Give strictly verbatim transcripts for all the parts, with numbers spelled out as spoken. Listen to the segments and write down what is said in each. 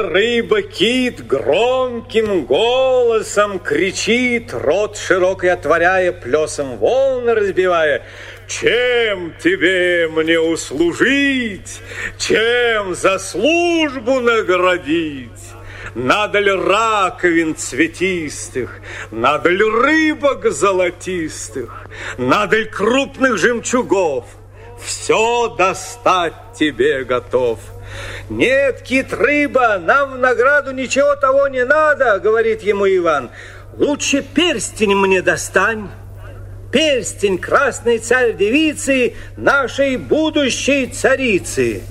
Рыба-кит громким голосом кричит, рот широкий отворяя, плесом волны разбивая: чем тебе мне услужить, чем за службу наградить? Надо ли раковин цветистых, надо ли рыбок золотистых, надо ли крупных жемчугов? Все достать тебе готов. Нет, кит-рыба, нам в награду ничего того не надо, говорит ему Иван. Лучше перстень мне достань. Перстень красной царь-девицы, нашей будущей царицы.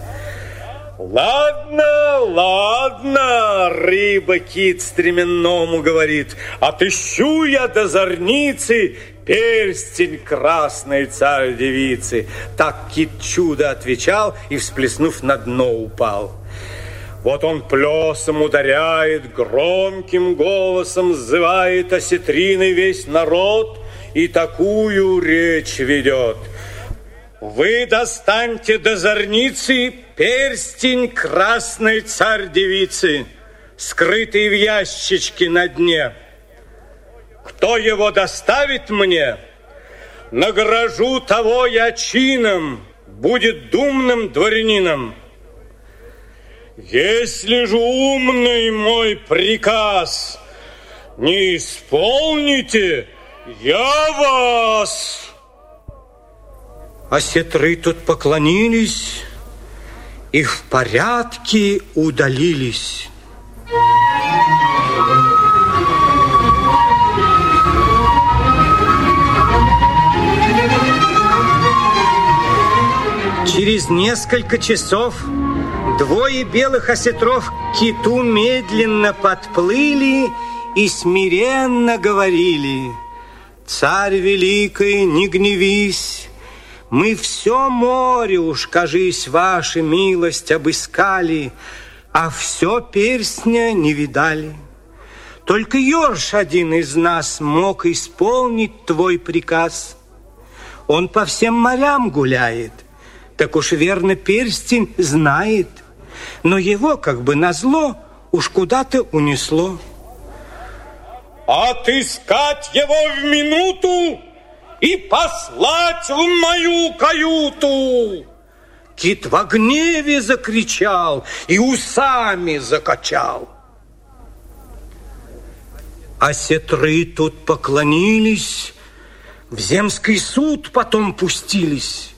Ладно, ладно, рыба-кит стременному говорит, отыщу я до зорницы перстень красной царь-девицы. Так кит чудо отвечал и, всплеснув, на дно упал. Вот он плесом ударяет, громким голосом сзывает осетриной весь народ и такую речь ведет: вы достаньте до зорницы перстень красной царь-девицы, скрытый в ящичке на дне. Кто его доставит мне, награжу того я чином, будет думным дворянином. Если же умный мой приказ не исполните, я вас... Осетры тут поклонились и в порядке удалились. Через несколько часов двое белых осетров к киту медленно подплыли и смиренно говорили: царь великий, не гневись, мы все море уж, кажись, ваша милость обыскали, а все перстня не видали. Только Ёрш один из нас мог исполнить твой приказ. Он по всем морям гуляет, так уж верно перстень знает, но его, как бы назло, уж куда-то унесло. Отыскать его в минуту и послать в мою каюту! Кит в гневе закричал и усами закачал. Осетры тут поклонились, в земский суд потом пустились.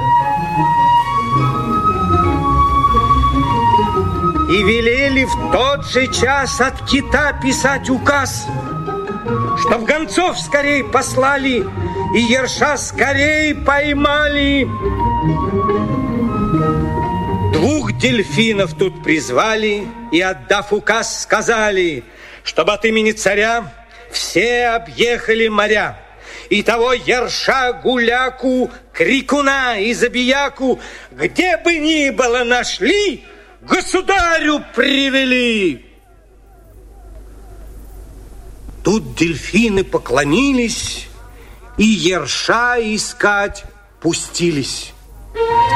И велели в тот же час от кита писать указ, чтоб гонцов скорей послали и Ерша скорей поймали. Двух дельфинов тут призвали и, отдав указ, сказали, чтобы от имени царя все объехали моря. И того Ерша, гуляку, крикуна и забияку, где бы ни было нашли, государю привели. Тут дельфины поклонились и Ерша искать пустились.